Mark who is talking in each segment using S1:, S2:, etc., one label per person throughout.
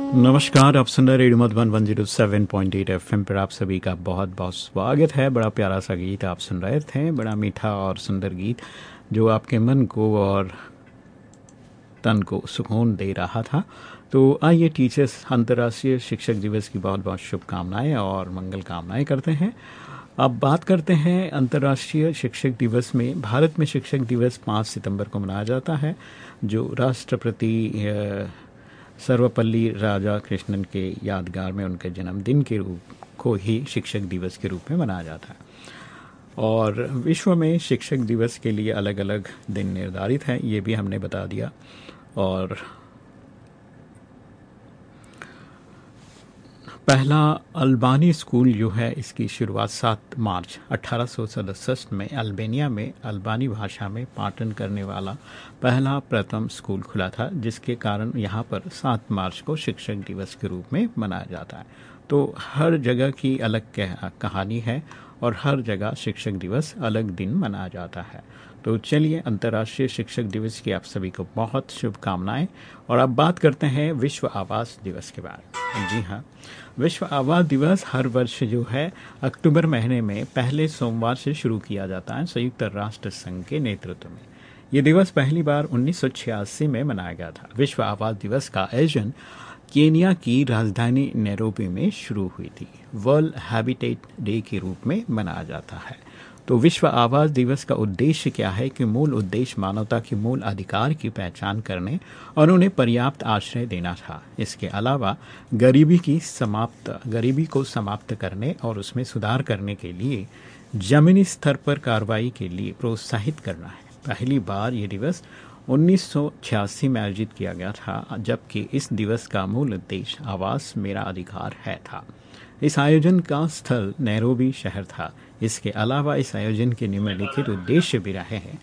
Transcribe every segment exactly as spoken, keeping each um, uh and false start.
S1: नमस्कार, आप सुन रहे radio Madhuban one zero seven point eight FM पर आप सभी का बहुत बहुत स्वागत है। बड़ा प्यारा सा गीत आप सुन रहे थे, बड़ा मीठा और सुंदर गीत जो आपके मन को और तन को सुकून दे रहा था। तो आइए टीचर्स अंतर्राष्ट्रीय शिक्षक दिवस की बहुत बहुत शुभकामनाएं और मंगल कामनाएं करते हैं। अब बात करते हैं अंतर्राष्ट्रीय शिक्षक दिवस में। भारत में शिक्षक दिवस पाँच सितंबर को मनाया जाता है, जो राष्ट्रपति सर्वपल्ली राधाकृष्णन के यादगार में उनके जन्मदिन के रूप को ही शिक्षक दिवस के रूप में मनाया जाता है। और विश्व में शिक्षक दिवस के लिए अलग अलग दिन निर्धारित हैं, ये भी हमने बता दिया। और पहला अल्बानी स्कूल जो है, इसकी शुरुआत सात मार्च अठारह सौ सड़सठ में अल्बानिया में अल्बानी भाषा में पाठन करने वाला पहला प्रथम स्कूल खुला था, जिसके कारण यहाँ पर सात मार्च को शिक्षक दिवस के रूप में मनाया जाता है। तो हर जगह की अलग कहानी है और हर जगह शिक्षक दिवस अलग दिन मनाया जाता है। तो चलिए, अंतर्राष्ट्रीय शिक्षक दिवस की आप सभी को बहुत शुभकामनाएं। और अब बात करते हैं विश्व आवास दिवस के बारे में। जी हाँ, विश्व आवास दिवस हर वर्ष जो है अक्टूबर महीने में पहले सोमवार से शुरू किया जाता है, संयुक्त राष्ट्र संघ के नेतृत्व में। ये दिवस पहली बार उन्नीस सौ छियासी में मनाया गया था। विश्व आवास दिवस का आयोजन केनिया की राजधानी नैरोबी में शुरू हुई थी। वर्ल्ड हैबिटेट डे के रूप में मनाया जाता है। तो विश्व आवास दिवस का उद्देश्य क्या है कि मूल उद्देश्य मानवता के मूल अधिकार की पहचान करने और उन्हें पर्याप्त आश्रय देना था। इसके अलावा गरीबी की समाप्त गरीबी को समाप्त करने और उसमें सुधार करने के लिए जमीनी स्तर पर कार्रवाई के लिए प्रोत्साहित करना है। पहली बार ये दिवस उन्नीस सौ छियासी में आयोजित किया गया था, जबकि इस दिवस का मूल उद्देश्य आवास मेरा अधिकार है था। इस आयोजन का स्थल नैरोबी शहर था। इसके अलावा इस आयोजन के निम्नलिखित उद्देश्य भी रहे हैं: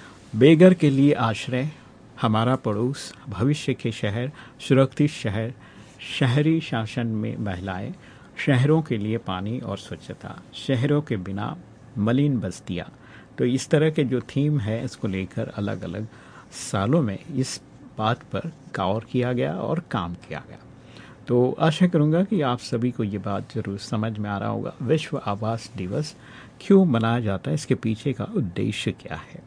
S1: बेघर के लिए आश्रय, हमारा पड़ोस, भविष्य के शहर, सुरक्षित शहर, शहरी शासन में महिलाएं, शहरों के लिए पानी और स्वच्छता, शहरों के बिना मलिन बस्तियां। तो इस तरह के जो थीम है, इसको लेकर अलग अलग सालों में इस बात पर गौर किया गया और काम किया गया। तो आशा करूंगा कि आप सभी को ये बात जरूर समझ में आ रहा होगा। विश्व आवास दिवस क्यों मनाया जाता है, इसके पीछे का उद्देश्य क्या है।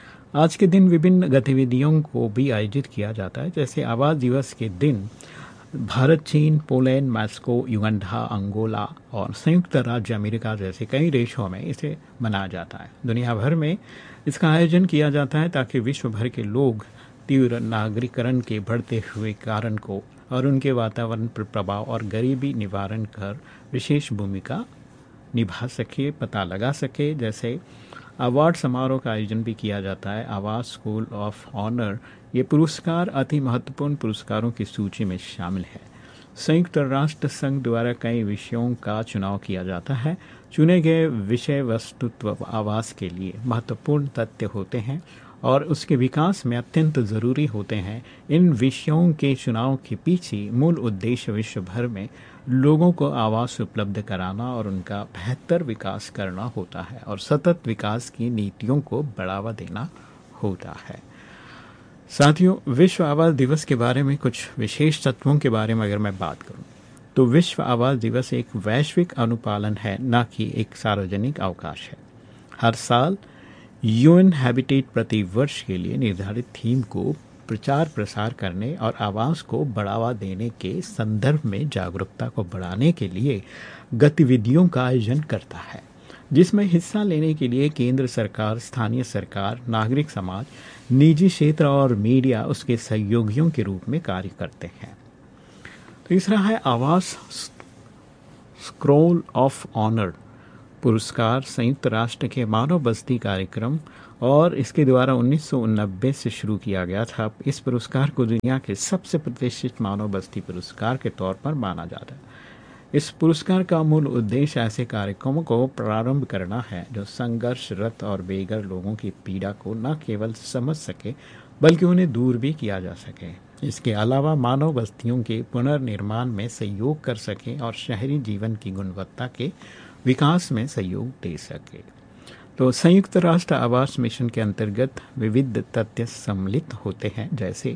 S1: आज के दिन विभिन्न गतिविधियों को भी आयोजित किया जाता है। जैसे आवास दिवस के दिन भारत, चीन, पोलैंड, मैक्सिको, युगांडा, अंगोला और संयुक्त राज्य अमेरिका जैसे कई देशों में इसे मनाया जाता है। दुनिया भर में इसका आयोजन किया जाता है ताकि विश्व भर के लोग तीव्र नागरिकरण के बढ़ते हुए कारण को और उनके वातावरण पर प्रभाव और गरीबी निवारण कर विशेष भूमिका निभा सके, पता लगा सके। जैसे अवार्ड समारोह का आयोजन भी किया जाता है। आवास स्कूल ऑफ ऑनर, ये पुरस्कार अति महत्वपूर्ण पुरस्कारों की सूची में शामिल है। संयुक्त राष्ट्र संघ द्वारा कई विषयों का चुनाव किया जाता है। चुने गए विषय वस्तुत्व आवास के लिए महत्वपूर्ण तथ्य होते हैं और उसके विकास में अत्यंत ज़रूरी होते हैं। इन विषयों के चुनाव के पीछे मूल उद्देश्य विश्व भर में लोगों को आवास उपलब्ध कराना और उनका बेहतर विकास करना होता है और सतत विकास की नीतियों को बढ़ावा देना होता है। साथियों, विश्व आवास दिवस के बारे में कुछ विशेष तत्वों के बारे में अगर मैं बात करूं, तो विश्व आवास दिवस एक वैश्विक अनुपालन है, न कि एक सार्वजनिक अवकाश है। हर साल यूएन हैबिटेट प्रति वर्ष के लिए निर्धारित थीम को प्रचार प्रसार करने और आवास को बढ़ावा देने के संदर्भ में जागरूकता को बढ़ाने के लिए गतिविधियों का आयोजन करता है, जिसमें हिस्सा लेने के लिए केंद्र सरकार, स्थानीय सरकार, नागरिक समाज, निजी क्षेत्र और मीडिया उसके सहयोगियों के रूप में कार्य करते हैं। तीसरा है आवास स्क्रॉल ऑफ ऑनर पुरस्कार, संयुक्त राष्ट्र के मानव बस्ती कार्यक्रम और इसके द्वारा उन्नीस सौ नब्बे से शुरू किया गया था। इस पुरस्कार को दुनिया के सबसे प्रतिष्ठित मानव बस्ती पुरस्कार के तौर पर माना जाता है। इस पुरस्कार का मूल उद्देश्य ऐसे कार्यक्रमों को प्रारंभ करना है जो संघर्षरत और बेघर लोगों की पीड़ा को न केवल समझ सके बल्कि उन्हें दूर भी किया जा सके। इसके अलावा मानव बस्तियों के पुनर्निर्माण में सहयोग कर सके और शहरी जीवन की गुणवत्ता के विकास में सहयोग दे सके। तो संयुक्त राष्ट्र आवास मिशन के अंतर्गत विविध तथ्य सम्मिलित होते हैं, जैसे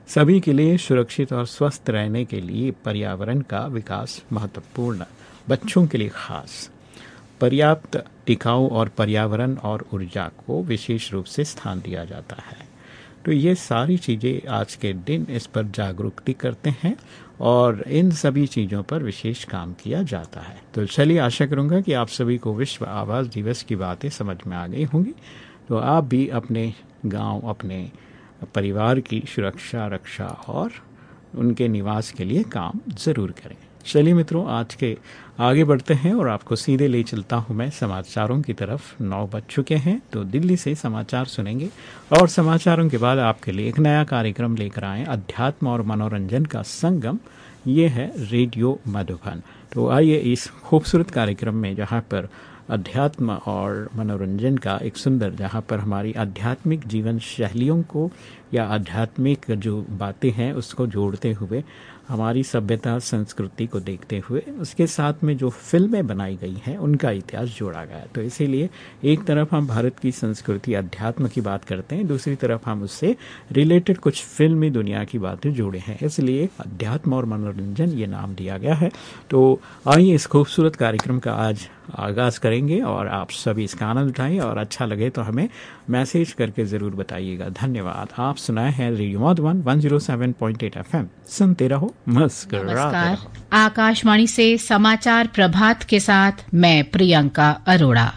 S1: सभी के लिए सुरक्षित और स्वस्थ रहने के लिए पर्यावरण का विकास महत्वपूर्ण, बच्चों के लिए खास। पर्याप्त, टिकाऊ और पर्यावरण और ऊर्जा को विशेष रूप से स्थान दिया जाता है। तो ये सारी चीज़ें आज के दिन इस पर जागरूकता करते हैं और इन सभी चीज़ों पर विशेष काम किया जाता है। तो चलिए, आशा करूँगा कि आप सभी को विश्व आवास दिवस की बातें समझ में आ गई होंगी। तो आप भी अपने गांव, अपने परिवार की सुरक्षा, रक्षा और उनके निवास के लिए काम ज़रूर करें। चलिए मित्रों, आज के आगे बढ़ते हैं और आपको सीधे ले चलता हूं मैं समाचारों की तरफ। नौ बज चुके हैं, तो दिल्ली से समाचार सुनेंगे और समाचारों के बाद आपके लिए एक नया कार्यक्रम लेकर आए, अध्यात्म और मनोरंजन का संगम। ये है रेडियो मधुबन। तो आइए इस खूबसूरत कार्यक्रम में, जहां पर अध्यात्म और मनोरंजन का एक सुंदर, जहां पर हमारी आध्यात्मिक जीवन शैलियों को या आध्यात्मिक जो बातें हैं उसको जोड़ते हुए, हमारी सभ्यता संस्कृति को देखते हुए, उसके साथ में जो फिल्में बनाई गई हैं उनका इतिहास जोड़ा गया है। तो इसीलिए एक तरफ हम भारत की संस्कृति अध्यात्म की बात करते हैं, दूसरी तरफ हम उससे रिलेटेड कुछ फिल्मी दुनिया की बातें जोड़े हैं, इसलिए अध्यात्म और मनोरंजन ये नाम दिया गया है। तो आइए इस खूबसूरत कार्यक्रम का आज आगाज़ करेंगे और आप सभी इसका आनंद उठाएं और अच्छा लगे तो हमें मैसेज करके ज़रूर बताइएगा। धन्यवाद। आप सुनाए हैं radio Madhuban one zero seven point eight F M. सुनते रहो, मुस्कुराते रहो।
S2: आकाशवाणी से समाचार प्रभात के साथ मैं प्रियंका अरोड़ा।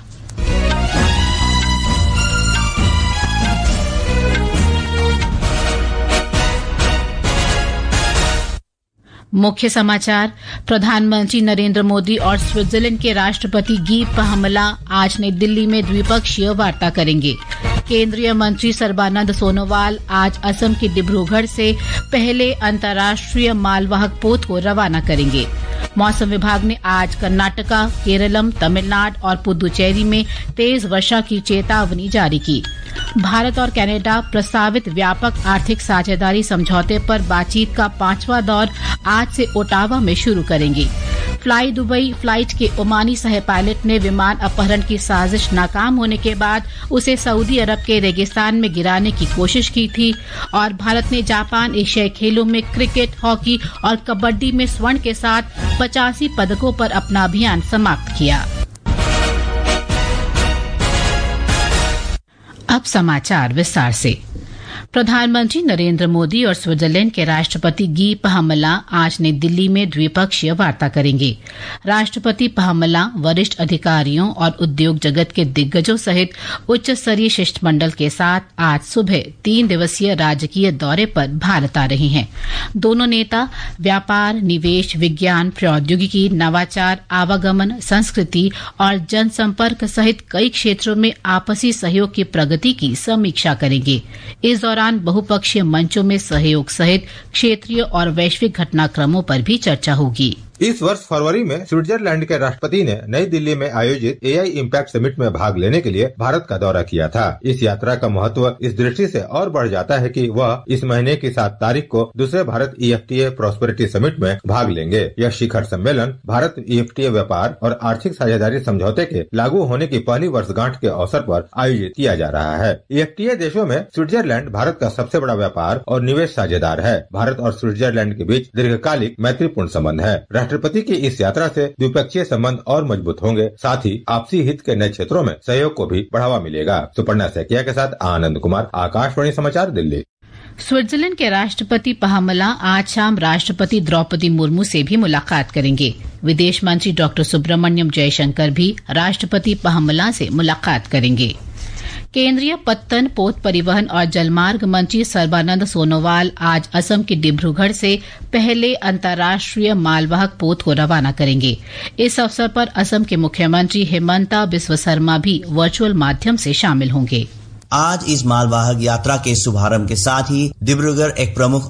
S2: मुख्य समाचार। प्रधानमंत्री नरेंद्र मोदी और स्विट्जरलैंड के राष्ट्रपति गी पहमला आज नई दिल्ली में द्विपक्षीय वार्ता करेंगे। केंद्रीय मंत्री सर्बानंद सोनोवाल आज असम के डिब्रूगढ़ से पहले अंतर्राष्ट्रीय मालवाहक पोत को रवाना करेंगे। मौसम विभाग ने आज कर्नाटका, केरलम, तमिलनाडु और पुदुचेरी में तेज वर्षा की चेतावनी जारी की। भारत और कनाडा प्रस्तावित व्यापक आर्थिक साझेदारी समझौते पर बातचीत का पांचवा दौर आज से ओटावा में शुरू करेंगे। फ्लाई दुबई फ्लाइट के ओमानी सह पायलट ने विमान अपहरण की साजिश नाकाम होने के बाद उसे सऊदी अरब के रेगिस्तान में गिराने की कोशिश की थी। और भारत ने जापान एशियाई खेलों में क्रिकेट, हॉकी और कबड्डी में स्वर्ण के साथ पचासी पदकों पर अपना अभियान समाप्त किया। अब समाचार विस्तार से। प्रधानमंत्री नरेंद्र मोदी और स्विट्जरलैंड के राष्ट्रपति गी पहमला आज नई दिल्ली में द्विपक्षीय वार्ता करेंगे। राष्ट्रपति पहमला वरिष्ठ अधिकारियों और उद्योग जगत के दिग्गजों सहित उच्च स्तरीय शिष्टमंडल के साथ आज सुबह तीन दिवसीय राजकीय दौरे पर भारत आ रहे हैं। दोनों नेता व्यापार, निवेश, विज्ञान, प्रौद्योगिकी, नवाचार, आवागमन, संस्कृति और जनसंपर्क सहित कई क्षेत्रों में आपसी सहयोग की प्रगति की समीक्षा करेंगे। इस दौरान बहुपक्षीय मंचों में सहयोग सहित क्षेत्रीय और वैश्विक घटनाक्रमों पर भी चर्चा होगी।
S3: इस वर्ष फरवरी में स्विट्जरलैंड के राष्ट्रपति ने नई दिल्ली में आयोजित एआई इम्पैक्ट समिट में भाग लेने के लिए भारत का दौरा किया था। इस यात्रा का महत्व इस दृष्टि से और बढ़ जाता है कि वह इस महीने की सात तारीख को दूसरे भारत ईएफटीए प्रॉस्पेरिटी समिट में भाग लेंगे। यह शिखर सम्मेलन भारत ईएफटीए व्यापार और आर्थिक साझेदारी समझौते के लागू होने की पहली वर्षगांठ के अवसर पर आयोजित किया जा रहा है। ईएफटीए देशों में स्विट्जरलैंड भारत का सबसे बड़ा व्यापार और निवेश साझेदार है। भारत और स्विट्जरलैंड के बीच दीर्घकालिक मैत्रीपूर्ण संबंध है। राष्ट्रपति की इस यात्रा से द्विपक्षीय संबंध और मजबूत होंगे, साथ ही आपसी हित के नए क्षेत्रों में सहयोग को भी बढ़ावा मिलेगा। सुपर्णा सैकिया के साथ आनंद कुमार, आकाशवाणी समाचार, दिल्ली।
S2: स्विट्जरलैंड के राष्ट्रपति पहमला आज शाम राष्ट्रपति द्रौपदी मुर्मू से भी मुलाकात करेंगे। विदेश मंत्री डॉक्टर सुब्रमण्यम जयशंकर भी राष्ट्रपति पहमला से मुलाकात करेंगे। केंद्रीय पत्तन, पोत परिवहन और जलमार्ग मंत्री सर्बानंद सोनोवाल आज असम के डिब्रूगढ़ से पहले अंतर्राष्ट्रीय मालवाहक पोत को रवाना करेंगे। इस अवसर पर असम के मुख्यमंत्री हिमंता बिस्वा शर्मा भी वर्चुअल माध्यम से शामिल होंगे।
S4: आज इस मालवाहक यात्रा के शुभारंभ के साथ ही डिब्रूगढ़ एक प्रमुख अंतर्राष्ट्रीय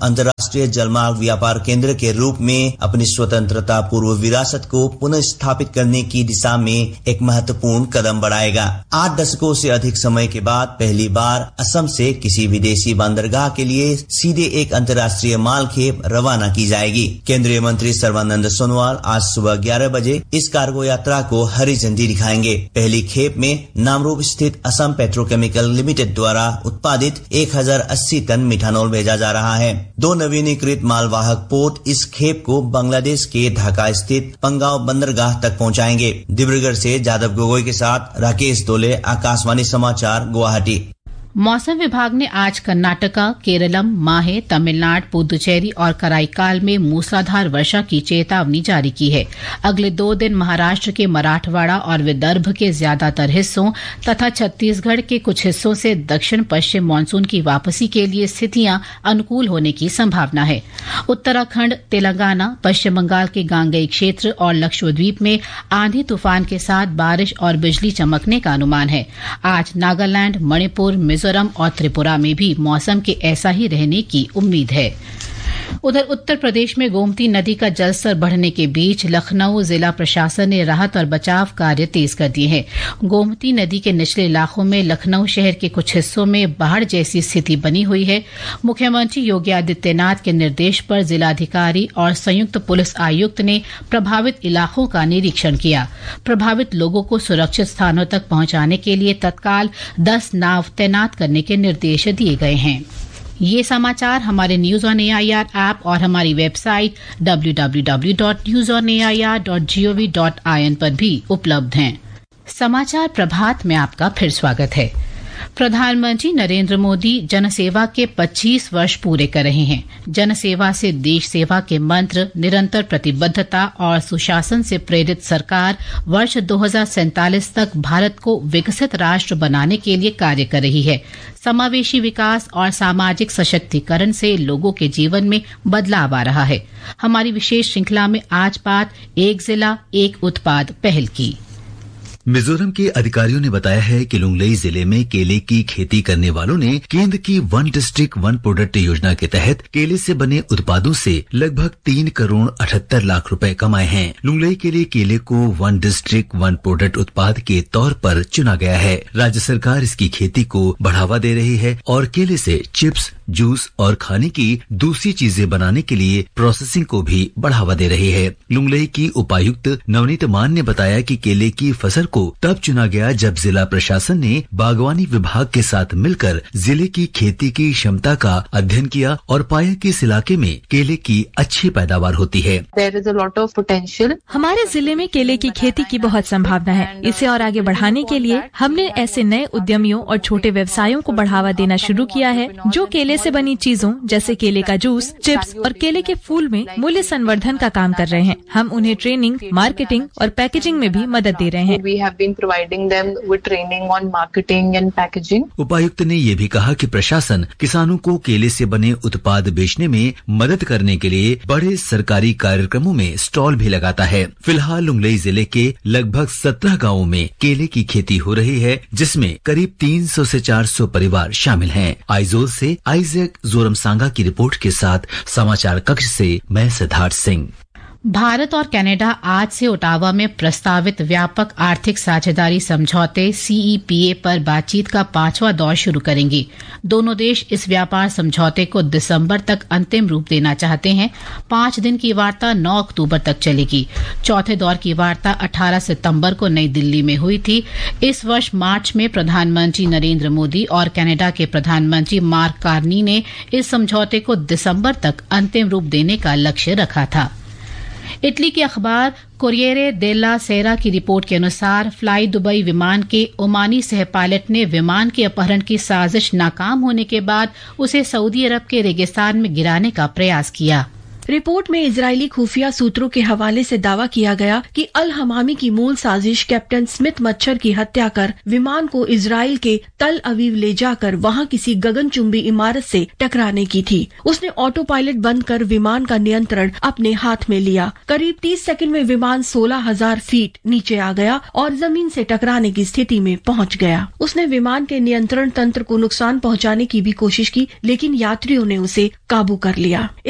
S4: अंतर्राष्ट्रीय जलमार्ग व्यापार केंद्र के रूप में अपनी स्वतंत्रता पूर्व विरासत को पुनः स्थापित करने की दिशा में एक महत्वपूर्ण कदम बढ़ाएगा। आठ दशकों से अधिक समय के बाद पहली बार असम से किसी विदेशी बंदरगाह के लिए सीधे एक अंतर्राष्ट्रीय माल खेप रवाना की जाएगी। केंद्रीय मंत्री सर्बानंद सोनोवाल आज सुबह ग्यारह बजे इस कार्गो यात्रा को हरी झंडी दिखाएंगे। पहली खेप में नामरूप स्थित असम पेट्रोकेमिकल लिमिटेड द्वारा उत्पादित एक हजार अस्सी टन मिथानॉल भेजा जा रहा है। दो नवीनीकृत मालवाहक पोत इस खेप को बांग्लादेश के ढाका स्थित पंगाव बंदरगाह तक पहुंचाएंगे। डिब्रूगढ़ से जादव गोगोई के साथ राकेश दोले, आकाशवाणी समाचार, गुवाहाटी।
S2: मौसम विभाग ने आज कर्नाटका, केरलम, माहे, तमिलनाडु, पुदुचेरी और कराईकाल में मूसलाधार वर्षा की चेतावनी जारी की है। अगले दो दिन महाराष्ट्र के मराठवाड़ा और विदर्भ के ज्यादातर हिस्सों तथा छत्तीसगढ़ के कुछ हिस्सों से दक्षिण पश्चिम मानसून की वापसी के लिए स्थितियां अनुकूल होने की संभावना है। उत्तराखंड, तेलंगाना, पश्चिम बंगाल के गांगेय क्षेत्र और लक्षद्वीप में आंधी तूफान के साथ बारिश और बिजली चमकने का अनुमान है। आज नागालैंड, मणिपुर, मिजोरम और त्रिपुरा में भी मौसम के ऐसा ही रहने की उम्मीद है। उधर उत्तर प्रदेश में गोमती नदी का जलस्तर बढ़ने के बीच लखनऊ जिला प्रशासन ने राहत और बचाव कार्य तेज कर दिए हैं। गोमती नदी के निचले इलाकों में लखनऊ शहर के कुछ हिस्सों में बाढ़ जैसी स्थिति बनी हुई है। मुख्यमंत्री योगी आदित्यनाथ के निर्देश पर जिलाधिकारी और संयुक्त पुलिस आयुक्त ने प्रभावित इलाकों का निरीक्षण किया। प्रभावित लोगों को सुरक्षित स्थानों तक पहुंचाने के लिए तत्काल दस नाव तैनात करने के निर्देश दिए गए हैं। ये समाचार हमारे न्यूज ऑन एआईआर ऐप और हमारी website W W W dot news on A I R dot G O V dot I N पर भी उपलब्ध हैं। समाचार प्रभात में आपका फिर स्वागत है। प्रधानमंत्री नरेंद्र मोदी जनसेवा के पच्चीस वर्ष पूरे कर रहे हैं। जनसेवा से देश सेवा के मंत्र, निरंतर प्रतिबद्धता और सुशासन से प्रेरित सरकार वर्ष दो हज़ार सैंतालीस तक भारत को विकसित राष्ट्र बनाने के लिए कार्य कर रही है। समावेशी विकास और सामाजिक सशक्तिकरण से लोगों के जीवन में बदलाव आ रहा है। हमारी विशेष श्रृंखला में आज बात एक जिला एक उत्पाद पहल की।
S5: मिजोरम के अधिकारियों ने बताया है कि लुंगलेई जिले में केले की खेती करने वालों ने केंद्र की वन डिस्ट्रिक्ट वन प्रोडक्ट योजना के तहत केले से बने उत्पादों से लगभग तीन करोड़ अठहत्तर लाख रुपए कमाए हैं। लुंगलेई के लिए केले को वन डिस्ट्रिक्ट वन प्रोडक्ट उत्पाद के तौर पर चुना गया है। राज्य सरकार इसकी खेती को बढ़ावा दे रही है और केले से चिप्स, जूस और खाने की दूसरी चीजें बनाने के लिए प्रोसेसिंग को भी बढ़ावा दे रही है। लुंगलेई की उपायुक्त नवनीत मान ने बताया कि केले की फसल को तब चुना गया जब जिला प्रशासन ने बागवानी विभाग के साथ मिलकर जिले की खेती की क्षमता का अध्ययन किया और पाया कि इस इलाके में केले की अच्छी पैदावार होती है।
S6: There is a lot of potential.
S7: हमारे जिले में केले की खेती की बहुत संभावना है। इसे और आगे बढ़ाने के लिए हमने ऐसे नए उद्यमियों और छोटे व्यवसायों को बढ़ावा देना शुरू किया है जो केले से बनी चीजों जैसे केले का जूस, चिप्स और केले के फूल में मूल्य संवर्धन का काम कर रहे हैं। हम उन्हें ट्रेनिंग, मार्केटिंग और पैकेजिंग में भी मदद दे रहे हैं।
S6: We have been providing them with training on marketing and packaging.
S5: उपायुक्त ने ये भी कहा कि प्रशासन किसानों को केले से बने उत्पाद बेचने में मदद करने के लिए बड़े सरकारी कार्यक्रमों में स्टॉल भी लगाता है। फिलहाल लुंगलेई जिले के लगभग सत्रह गांवों में केले की खेती हो रही है, जिसमें करीब तीन सौ से चार सौ परिवार शामिल हैं। आइजोल से आइजैक जोरमसांगा की रिपोर्ट के साथ समाचार कक्ष से मैं सिद्धार्थ सिंह।
S2: भारत और कनाडा आज से ओटावा में प्रस्तावित व्यापक आर्थिक साझेदारी समझौते सी ई पी ए पर बातचीत का पांचवा दौर शुरू करेंगे। दोनों देश इस व्यापार समझौते को दिसंबर तक अंतिम रूप देना चाहते हैं। पांच दिन की वार्ता नौ अक्टूबर तक चलेगी। चौथे दौर की वार्ता अठारह सितंबर को नई दिल्ली में हुई थी। इस वर्ष मार्च में प्रधानमंत्री नरेंद्र मोदी और कनाडा के प्रधानमंत्री मार्क कार्नी ने इस समझौते को दिसंबर तक अंतिम रूप देने का लक्ष्य रखा था। इटली के अखबार कोरिएरे डेला सेरा की रिपोर्ट के अनुसार फ्लाई दुबई विमान के ओमानी सह पायलट ने विमान के अपहरण की साजिश नाकाम होने के बाद उसे सऊदी अरब के रेगिस्तान में गिराने का प्रयास किया।
S8: रिपोर्ट में इजरायली खुफिया सूत्रों के हवाले से दावा किया गया कि अल हमामी की मूल साजिश कैप्टन स्मिथ मच्छर की हत्या कर विमान को इजराइल के तल अवीव ले जाकर वहां किसी गगनचुंबी इमारत से टकराने की थी। उसने ऑटो पायलट बंद कर विमान का नियंत्रण अपने हाथ में लिया। करीब तीस सेकंड में विमान सोलह हजार फीट नीचे आ गया और जमीन से टकराने की स्थिति में पहुंच गया। उसने विमान के नियंत्रण तंत्र को नुकसान पहुंचाने की भी कोशिश की, लेकिन यात्रियों ने उसे काबू कर लिया।